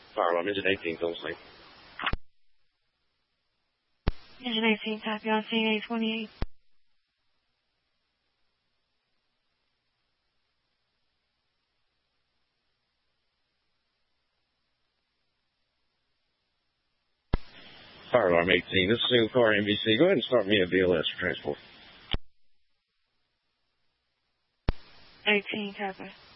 Fire alarm, engine 18, don't sleep. Engine 18, copy on scene 828. Fire alarm 18, this is single car NBC. Go ahead and start me a BLS for transport. 18, copy.